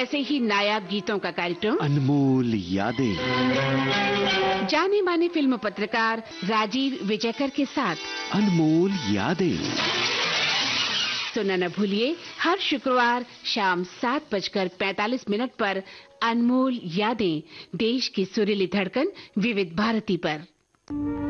ऐसे ही नायाब गीतों का कार्यक्रम अनमोल यादें। जाने माने फिल्म पत्रकार राजीव विजयकर के साथ अनमोल यादें सुनना न भूलिए, हर शुक्रवार शाम 7:45 पर अनमोल यादें, देश की सुरीली धड़कन विविध भारती पर।